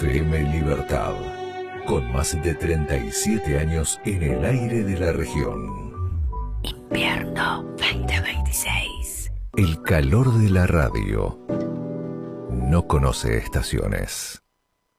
FM Libertad, con más de 37 años en el aire de la región. Invierno 2026. El calor de la radio no conoce estaciones.